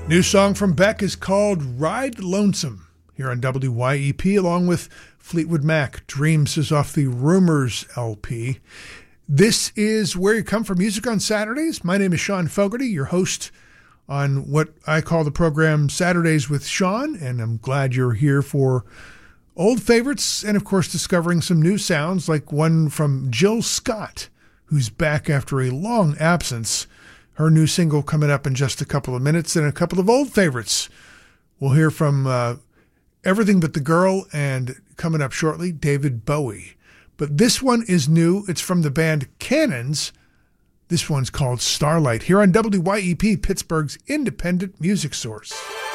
New song from Beck is called Ride Lonesome here on WYEP, along with Fleetwood Mac. Dreams is off the Rumors LP. This is Where You Come for Music on Saturdays. My name is Sean Fogarty, your host on what I call the program Saturdays with Sean, and I'm glad you're here for old favorites and, of course, discovering some new sounds, like one from Jill Scott, who's back after a long absence. Her new single coming up in just a couple of minutes, and a couple of old favorites. We'll hear from Everything But the Girl, and coming up shortly, David Bowie. But this one is new. It's from the band Cannons. This one's called Starlight, here on WYEP, Pittsburgh's independent music source.